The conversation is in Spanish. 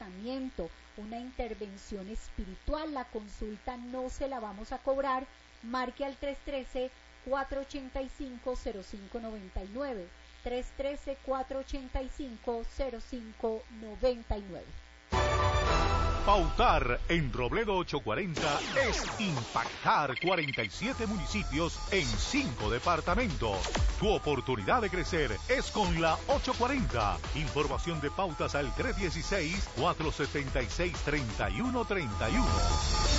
tratamiento, una intervención espiritual. La consulta no se la vamos a cobrar. Marque al 313-485-0599. 313-485-0599. Pautar en Robledo 840 es impactar 47 municipios en 5 departamentos. Tu oportunidad de crecer es con la 840. Información de pautas al 316-476-3131.